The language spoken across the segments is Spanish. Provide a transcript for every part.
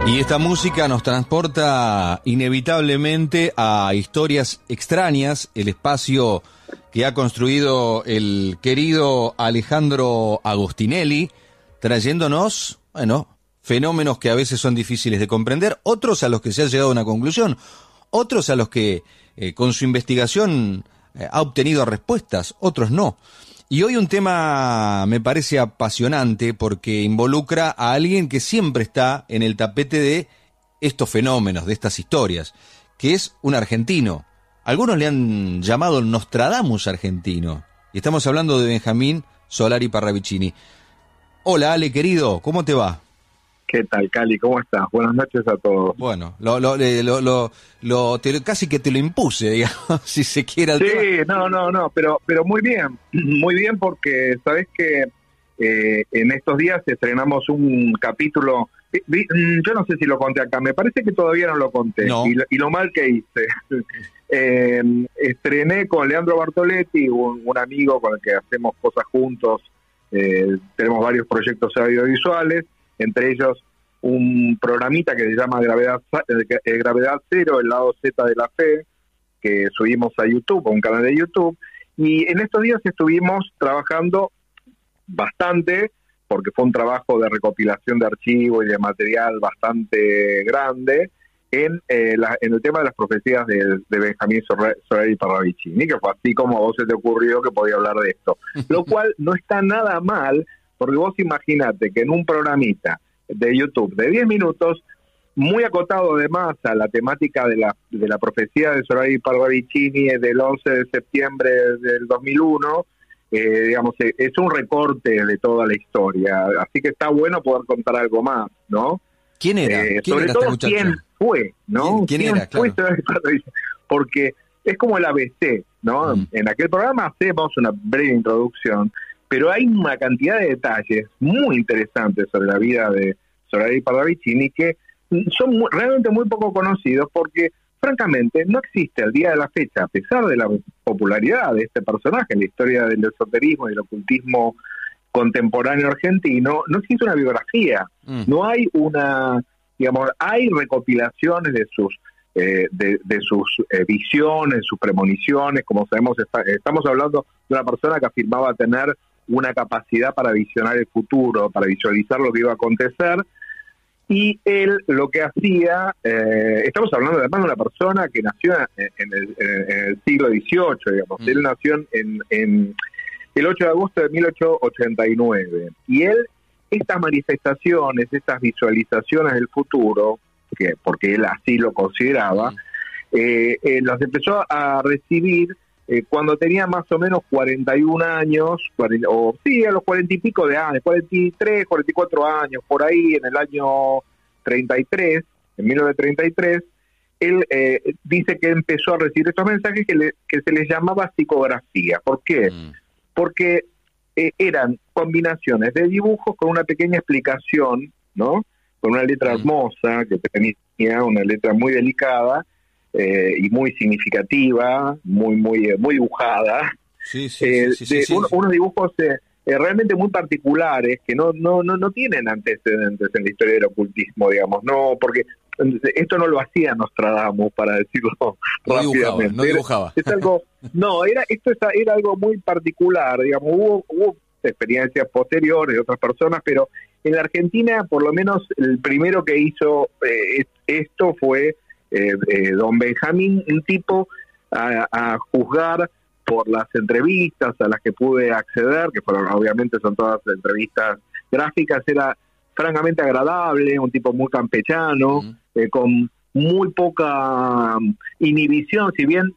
Y esta música nos transporta inevitablemente a historias extrañas, el espacio que ha construido el querido Alejandro Agostinelli, trayéndonos, fenómenos que a veces son difíciles de comprender, otros a los que se ha llegado a una conclusión, otros a los que con su investigación ha obtenido respuestas, otros no. Y hoy un tema me parece apasionante porque involucra a alguien que siempre está en el tapete de estos fenómenos, de estas historias, que es un argentino. Algunos le han llamado el Nostradamus argentino. Y estamos hablando de Benjamín Solari Parravicini. Hola Ale, querido, ¿cómo te va? ¿Qué tal, Cali? ¿Cómo estás? Buenas noches a todos. Bueno, casi que te lo impuse, digamos, si se quiere. Sí, no, pero muy bien porque sabes que en estos días estrenamos un capítulo, yo no sé si lo conté acá, me parece que todavía no lo conté, no. y lo mal que hice. Estrené con Leandro Bartoletti, un amigo con el que hacemos cosas juntos, tenemos varios proyectos audiovisuales, entre ellos un programita que se llama Gravedad Cero, el lado Z de la fe, que subimos a YouTube, a un canal de YouTube, y en estos días estuvimos trabajando bastante, porque fue un trabajo de recopilación de archivos y de material bastante grande, en el tema de las profecías de Benjamín Solari Parravicini, que fue así como a vos se te ocurrió que podía hablar de esto, lo cual no está nada mal, porque vos imaginate que en un programita de YouTube de 10 minutos, muy acotado además a la temática de la profecía de Solari Parravicini del 11 de septiembre del 2001, digamos, es un recorte de toda la historia, así que está bueno poder contar algo más, ¿no? ¿Quién era? Sobre era todo este muchacho? quién fue, ¿no? ¿Quién era? Fue Claro. Solari Parravicini? Porque es como el ABC, ¿no? En aquel programa hacemos una breve introducción, pero hay una cantidad de detalles muy interesantes sobre la vida de Solari Parravicini que son realmente muy poco conocidos porque, francamente, no existe al día de la fecha, a pesar de la popularidad de este personaje en la historia del esoterismo y el ocultismo contemporáneo argentino, no existe una biografía, no hay hay recopilaciones de sus visiones, sus premoniciones, como sabemos, estamos hablando de una persona que afirmaba tener una capacidad para visionar el futuro, para visualizar lo que iba a acontecer, y él lo que hacía, estamos hablando además de una persona que nació en el siglo XVIII, digamos, él nació en el 8 de agosto de 1889, y él, estas manifestaciones, estas visualizaciones del futuro, porque él así lo consideraba, las empezó a recibir cuando tenía más o menos 41 años, a los 40 y pico de años, 43, 44 años, por ahí, en el año 33, en 1933, él dice que empezó a recibir estos mensajes que se les llamaba psicografía. ¿Por qué? Porque eran combinaciones de dibujos con una pequeña explicación, ¿no? Con una letra hermosa, que tenía una letra muy delicada, y muy significativa, muy dibujada. Sí. Unos dibujos realmente muy particulares que no tienen antecedentes en la historia del ocultismo, digamos, no, porque esto no lo hacía Nostradamus, para decirlo rápidamente. No dibujaba. Esto era algo muy particular, digamos, hubo experiencias posteriores de otras personas, pero en la Argentina, por lo menos, el primero que hizo esto fue don Benjamín, un tipo a juzgar por las entrevistas a las que pude acceder, que fueron, obviamente son todas entrevistas gráficas, era francamente agradable, un tipo muy campechano, con muy poca inhibición, si bien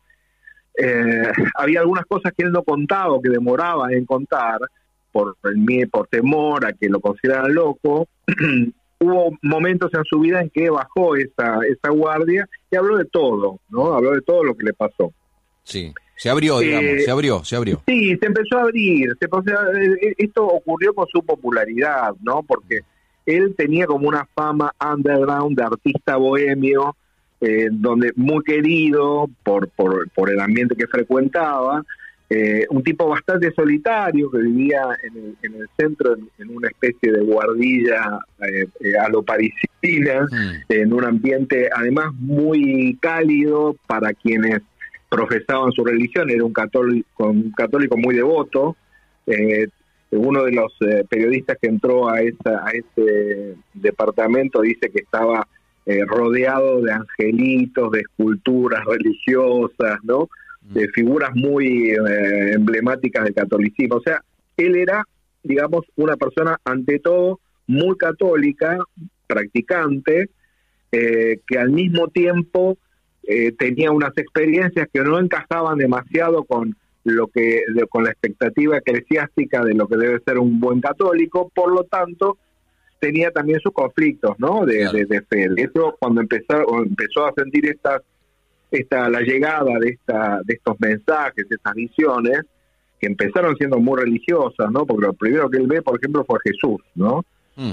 había algunas cosas que él no contaba, que demoraba en contar, por temor a que lo consideraran loco. Hubo momentos en su vida en que bajó esa guardia y habló de todo, ¿no? Habló de todo lo que le pasó. Sí, se abrió, digamos, se abrió. Sí, se empezó a abrir. Esto ocurrió con su popularidad, ¿no? Porque él tenía como una fama underground de artista bohemio, donde muy querido por el ambiente que frecuentaba, un tipo bastante solitario que vivía en el centro, en una especie de guardilla a lo parisina, en un ambiente además muy cálido para quienes profesaban su religión. Era un católico muy devoto. Uno de los periodistas que entró a ese departamento dice que estaba rodeado de angelitos, de esculturas religiosas, ¿no? De figuras muy emblemáticas del catolicismo. O sea, él era, digamos, una persona ante todo muy católica, practicante, que al mismo tiempo tenía unas experiencias que no encajaban demasiado con la expectativa eclesiástica de lo que debe ser un buen católico. Por lo tanto, tenía también sus conflictos, ¿no? De fe. Eso, cuando empezó a sentir la llegada de estos mensajes, estas visiones, que empezaron siendo muy religiosas, ¿no? Porque lo primero que él ve, por ejemplo, fue Jesús, ¿no?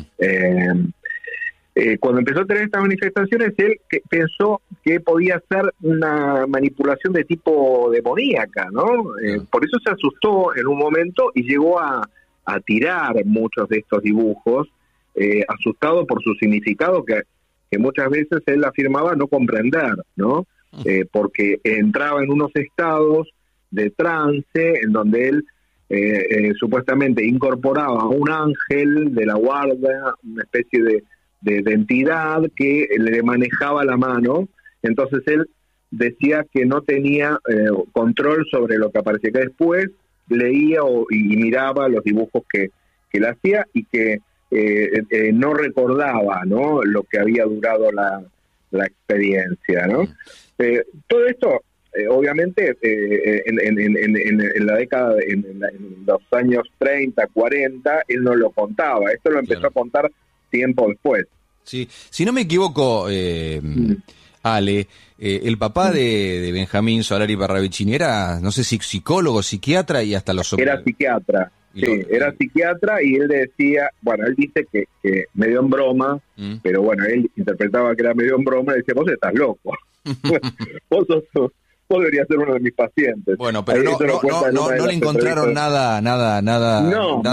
Cuando empezó a tener estas manifestaciones, él pensó que podía ser una manipulación de tipo demoníaca, ¿no? Por eso se asustó en un momento y llegó a tirar muchos de estos dibujos, asustado por su significado que muchas veces él afirmaba no comprender, ¿no? Porque entraba en unos estados de trance en donde él supuestamente incorporaba a un ángel de la guarda, una especie de entidad que le manejaba la mano. Entonces él decía que no tenía control sobre lo que aparecía, que después leía y miraba los dibujos que él hacía y que no recordaba, ¿no?, lo que había durado la experiencia, ¿no? Todo esto, obviamente, en la década, en los años 30, 40, él no lo contaba. Esto lo empezó a contar tiempo después. Sí, si no me equivoco, Ale, el papá de Benjamín Solari Parravicini era, no sé si psicólogo, psiquiatra y hasta los... Era psiquiatra. Sí, era psiquiatra y él decía, bueno, él dice que medio en broma, pero bueno, él interpretaba que era medio en broma y decía, vos estás loco, vos deberías ser uno de mis pacientes. Bueno, pero no le encontraron nada No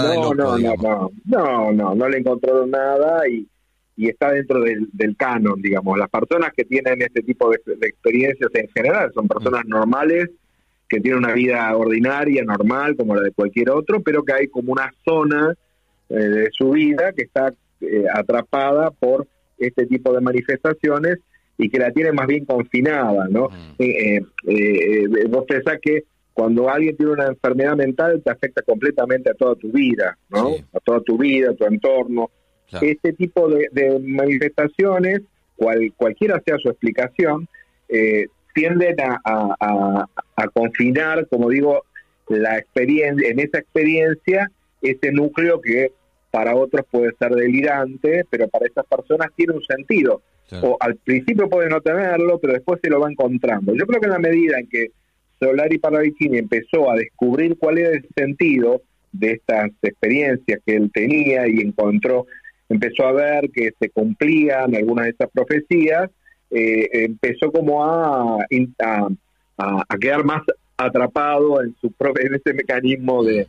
le encontraron nada y está dentro del canon, digamos. Las personas que tienen este tipo de experiencias en general son personas normales, que tiene una vida ordinaria, normal, como la de cualquier otro, pero que hay como una zona de su vida que está atrapada por este tipo de manifestaciones y que la tiene más bien confinada, ¿no? Vos pensás que cuando alguien tiene una enfermedad mental te afecta completamente a toda tu vida, ¿no? Sí. A toda tu vida, a tu entorno. Claro. Este tipo de manifestaciones, cualquiera sea su explicación, tienden a confinar, como digo, la experiencia, en esa experiencia, ese núcleo que para otros puede ser delirante, pero para esas personas tiene un sentido. Sí. O al principio puede no tenerlo, pero después se lo va encontrando. Yo creo que en la medida en que Solari Parravicini empezó a descubrir cuál era el sentido de estas experiencias que él tenía y empezó a ver que se cumplían algunas de estas profecías, empezó como a quedar más atrapado en ese mecanismo de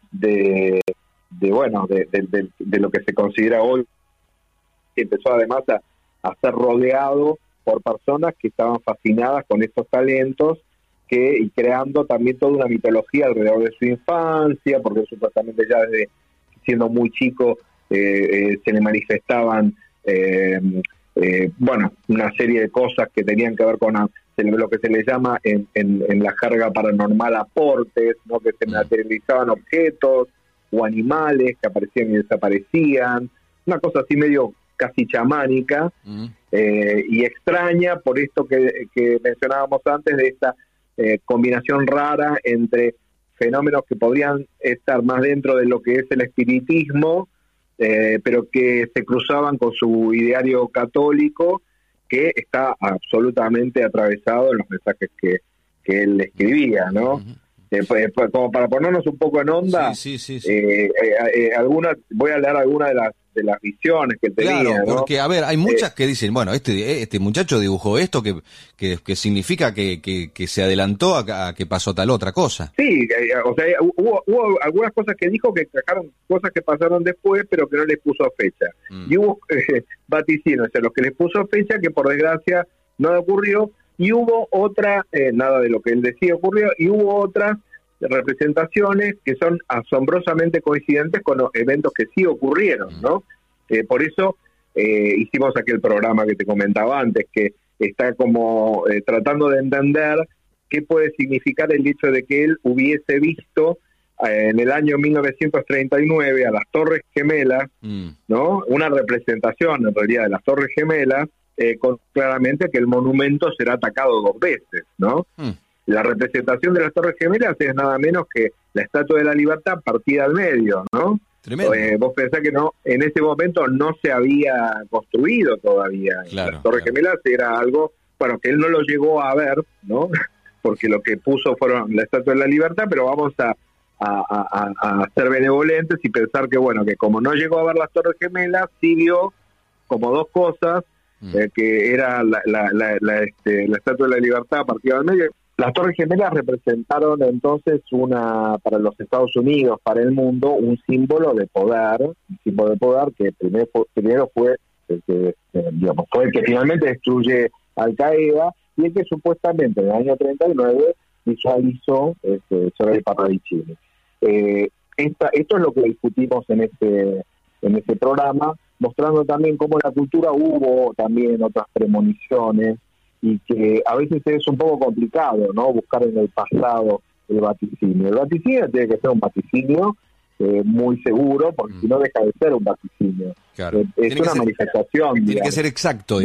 lo que se considera hoy. Empezó además a ser rodeado por personas que estaban fascinadas con estos talentos y creando también toda una mitología alrededor de su infancia, porque supuestamente ya desde siendo muy chico se le manifestaban una serie de cosas que tenían que ver con lo que se le llama en la jerga paranormal aportes, ¿no? Que se materializaban objetos o animales que aparecían y desaparecían, una cosa así medio casi chamánica y extraña por esto que mencionábamos antes de esta combinación rara entre fenómenos que podrían estar más dentro de lo que es el espiritismo, pero que se cruzaban con su ideario católico, que está absolutamente atravesado en los mensajes que él escribía, ¿no? Como para ponernos un poco en onda, sí. voy a leer algunas de las visiones que tenía. Claro, ¿no? porque, a ver, hay muchas que dicen, bueno, este muchacho dibujó esto que significa que se adelantó a que pasó tal otra cosa. Sí, o sea, hubo algunas cosas que dijo que encajaron cosas que pasaron después, pero que no les puso fecha. Y hubo vaticinios a los que les puso fecha que por desgracia no ocurrió, y hubo otra, nada de lo que él decía ocurrió, y hubo otras representaciones que son asombrosamente coincidentes con los eventos que sí ocurrieron, ¿no? Por eso hicimos aquel programa que te comentaba antes, que está como tratando de entender qué puede significar el hecho de que él hubiese visto en el año 1939 a las Torres Gemelas, ¿no? Una representación en realidad de las Torres Gemelas, con claramente que el monumento será atacado 2 veces, ¿no? La representación de las Torres Gemelas es nada menos que la Estatua de la Libertad partida al medio, ¿no? Tremendo. Vos pensás que no, en ese momento no se había construido todavía. Claro, las Torres Gemelas era algo, bueno, que él no lo llegó a ver, ¿no? Porque lo que puso fueron la Estatua de la Libertad, pero vamos a ser benevolentes y pensar que, bueno, que como no llegó a ver las Torres Gemelas, sí vio como 2 cosas, que era la Estatua de la Libertad partida al medio. Las Torres Gemelas representaron entonces para los Estados Unidos, para el mundo, un símbolo de poder, que primero fue el que finalmente destruye Al Qaeda, y el que supuestamente en el año 39 visualizó sobre el Parravicini. Esto es lo que discutimos en este programa, mostrando también cómo en la cultura hubo también otras premoniciones, y que a veces es un poco complicado, ¿no? Buscar en el pasado el vaticinio. El vaticinio tiene que ser un vaticinio muy seguro, porque si no deja de ser un vaticinio. Claro. Es una manifestación. Tiene que ser exacto.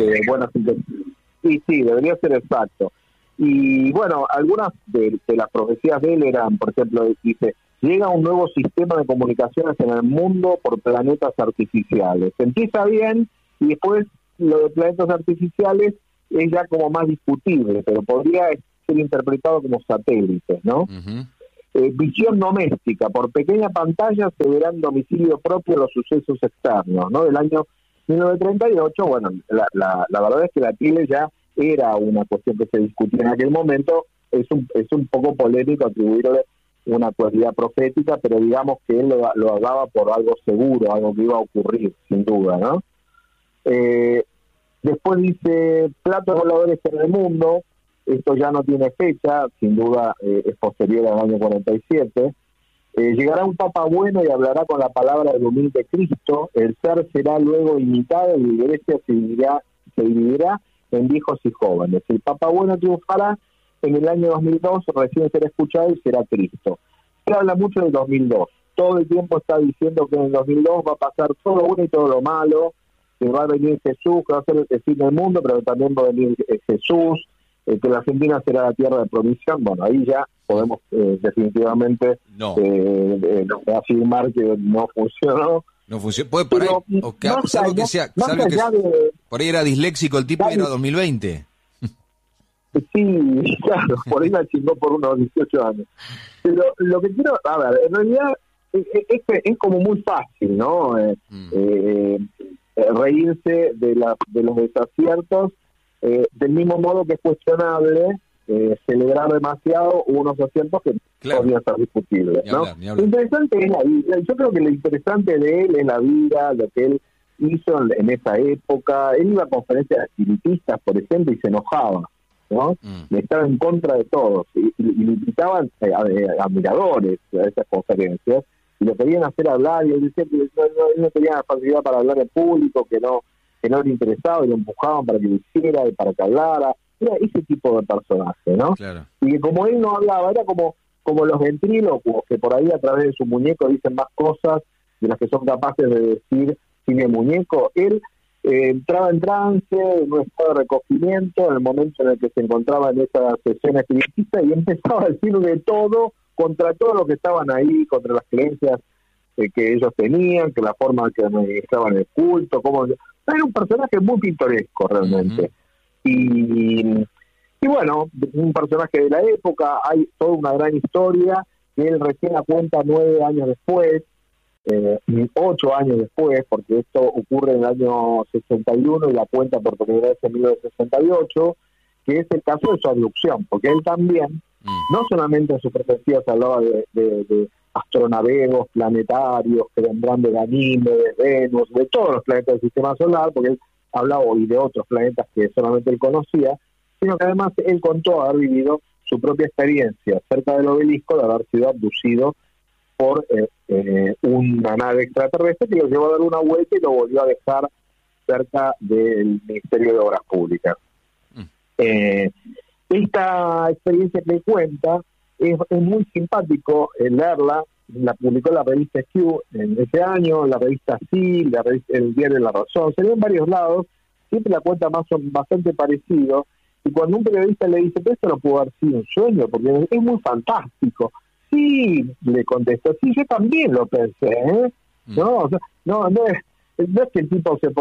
Sí, debería ser exacto. Y bueno, algunas de las profecías de él eran, por ejemplo, dice: llega un nuevo sistema de comunicaciones en el mundo por planetas artificiales. Empieza bien, y después lo de planetas artificiales es ya como más discutible, pero podría ser interpretado como satélites, ¿no? Visión doméstica: por pequeña pantalla se verá en domicilio propio los sucesos externos, ¿no? Del año 1938, bueno, la verdad es que la tele ya era una cuestión que se discutía en aquel momento. Es un poco polémico atribuirle una cualidad profética, pero digamos que él lo hablaba por algo seguro, algo que iba a ocurrir, sin duda, ¿no? Después dice: platos voladores en el mundo. Esto ya no tiene fecha, sin duda es posterior al año 47. Llegará un papa bueno y hablará con la palabra del humilde Cristo. El ser será luego imitado y la iglesia se dividirá en viejos y jóvenes. El papa bueno triunfará en el año 2002, recién será escuchado y será Cristo. Se habla mucho del 2002. Todo el tiempo está diciendo que en el 2002 va a pasar todo lo bueno y todo lo malo, que va a venir Jesús, que va a ser el fin del mundo, pero también va a venir Jesús, que la Argentina será la tierra de provisión. Bueno, ahí ya podemos definitivamente afirmar que no funcionó. No funcionó. Por ahí, salvo que sea, por ahí era disléxico el tipo y era 2020. Sí, claro, por ahí la chingó por unos 18 años. Pero lo que quiero, a ver, en realidad es como muy fácil, ¿no? Reírse de los desaciertos, del mismo modo que es cuestionable celebrar demasiado unos aciertos que podrían ser discutibles, ¿no? Lo interesante es la vida. Yo creo que lo interesante de él es la vida, lo que él hizo en esa época. Él iba a conferencias espiritistas, por ejemplo, y se enojaba, ¿no? Y estaba en contra de todos, y le invitaban admiradores a esas conferencias, y lo querían hacer hablar, y él decía que no tenía la facilidad para hablar en público, que no le interesaba, y lo empujaban para que lo hiciera y para que hablara. Era ese tipo de personaje, ¿no? Claro. Y que como él no hablaba, era como los ventrílocos, que por ahí a través de su muñeco dicen más cosas de las que son capaces de decir sin el muñeco. Él entraba en trance, en un estado de recogimiento, en el momento en el que se encontraba en esa sesión espiritista, y empezaba a decir de todo, contra todo lo que estaban ahí, contra las creencias que ellos tenían, que la forma en que administraban el culto, como era un personaje muy pintoresco realmente. Y bueno, un personaje de la época. Hay toda una gran historia que él recién la cuenta 9 años después, 8 años después, porque esto ocurre en el año 61 y la cuenta por primera vez en 1968, que es el caso de su abducción, porque él también, no solamente en su perspectiva se hablaba de astronavegos planetarios que vendrán de Ganímedes, de Venus, de todos los planetas del sistema solar, porque él hablaba hoy de otros planetas que solamente él conocía, sino que además él contó haber vivido su propia experiencia cerca del obelisco de haber sido abducido por una nave extraterrestre que lo llevó a dar una vuelta y lo volvió a dejar cerca del Ministerio de Obras Públicas. Esta experiencia que cuenta es muy simpático leerla. La publicó la revista Q en ese año, la revista Sí, el diario La Razón, se lee en varios lados, siempre la cuenta más son bastante parecido, y cuando un periodista le dice que esto no pudo haber sido un sueño, porque es muy fantástico, sí, le contestó, sí, yo también lo pensé, ¿eh? No, o sea, no es que el tipo se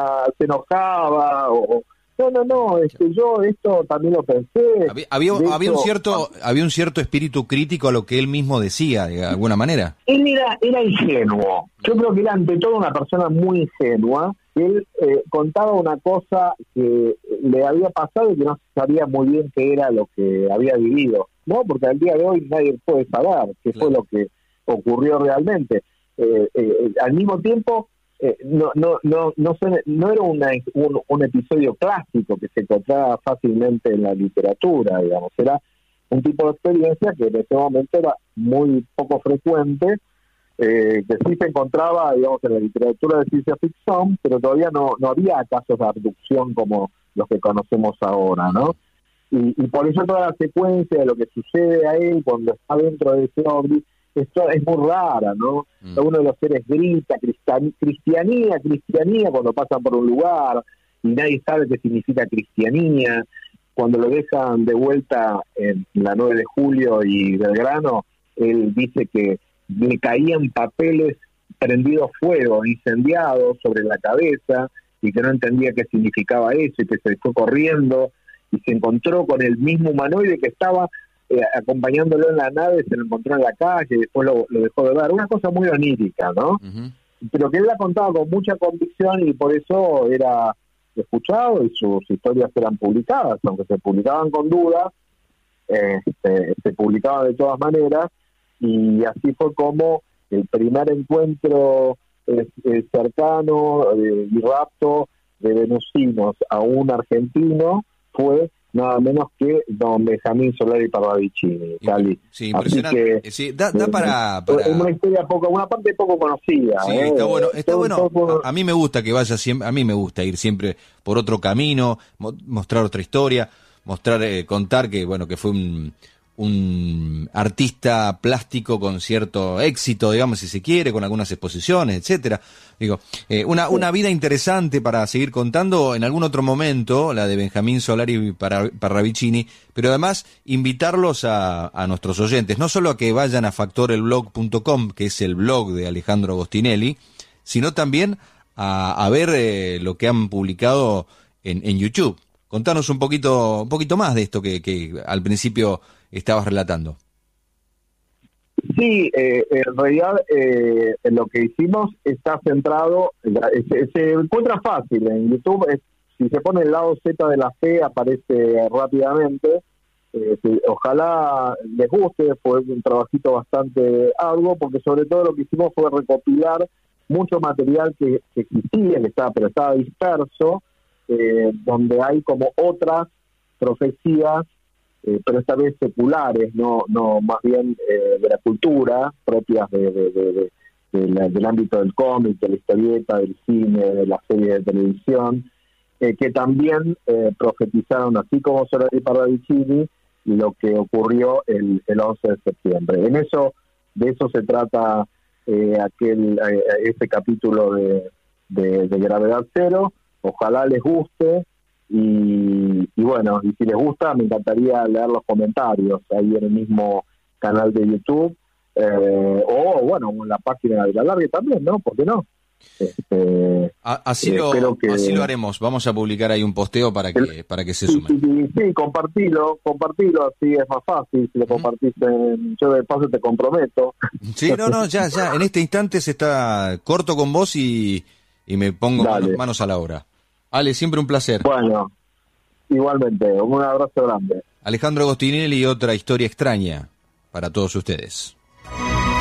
enojaba o no, yo esto también lo pensé. Había un cierto espíritu crítico a lo que él mismo decía, de alguna manera. Él era ingenuo. Yo creo que era ante todo una persona muy ingenua. Él contaba una cosa que le había pasado y que no sabía muy bien qué era lo que había vivido, ¿no? Porque al día de hoy nadie puede saber qué fue lo que ocurrió realmente. Al mismo tiempo, no era un episodio clásico que se encontraba fácilmente en la literatura, digamos. Era un tipo de experiencia que en ese momento era muy poco frecuente, que sí se encontraba, digamos, en la literatura de ciencia ficción, pero todavía no había casos de abducción como los que conocemos ahora, ¿no? Y por eso toda la secuencia de lo que sucede a él cuando está dentro de ese ovni, esto es muy rara, ¿no? Uno de los seres grita cristianía cuando pasan por un lugar y nadie sabe qué significa cristianía. Cuando lo dejan de vuelta en la 9 de julio y Belgrano, él dice que le caían papeles prendidos fuego, incendiados sobre la cabeza, y que no entendía qué significaba eso, y que se fue corriendo y se encontró con el mismo humanoide que estaba acompañándolo en la nave, se lo encontró en la calle y después lo dejó de ver. Una cosa muy onírica, ¿no? Pero que él la contaba con mucha convicción y por eso era escuchado y sus historias eran publicadas, aunque se publicaban con dudas, se publicaban de todas maneras, y así fue como el primer encuentro cercano y rapto de venusinos a un argentino fue nada menos que don Benjamín Solari Parravicini. Sí, impresionante. Que, sí, da para... una historia una parte poco conocida. Sí, está bueno. A mí me gusta que vaya siempre, a mí me gusta ir siempre por otro camino, mostrar otra historia, contar que bueno, que fue un artista plástico con cierto éxito, digamos, si se quiere, con algunas exposiciones, etcétera. Digo, una vida interesante para seguir contando en algún otro momento, la de Benjamín Solari Parravicini, pero además invitarlos a nuestros oyentes, no solo a que vayan a factorelblog.com, que es el blog de Alejandro Agostinelli, sino también a ver lo que han publicado en YouTube. Contanos un poquito más de esto que al principio estabas relatando. Sí, en realidad lo que hicimos está centrado, se encuentra fácil en YouTube, si se pone el lado Z de la fe aparece rápidamente, ojalá les guste, fue un trabajito bastante arduo, porque sobre todo lo que hicimos fue recopilar mucho material que existía, pero estaba disperso, donde hay como otras profecías, pero esta vez seculares, no más bien de la cultura, propias del ámbito del cómic, de la historieta, del cine, de la serie de televisión, que también profetizaron, así como Solari Parravicini, lo que ocurrió el 11 de septiembre. De eso se trata ese capítulo de Gravedad Cero. Ojalá les guste. Y bueno, y si les gusta, me encantaría leer los comentarios ahí en el mismo canal de YouTube, o bueno, en la página de La Largue también, ¿no? ¿Por qué no? Así lo haremos. Vamos a publicar ahí un posteo para que se sumen. Sí, compartilo, así es más fácil. Si lo compartís, yo de paso te comprometo. Sí, no, ya, en este instante se está corto con vos y me pongo manos a la obra. Ale, siempre un placer. Bueno, igualmente, un abrazo grande. Alejandro Agostinelli y otra historia extraña para todos ustedes.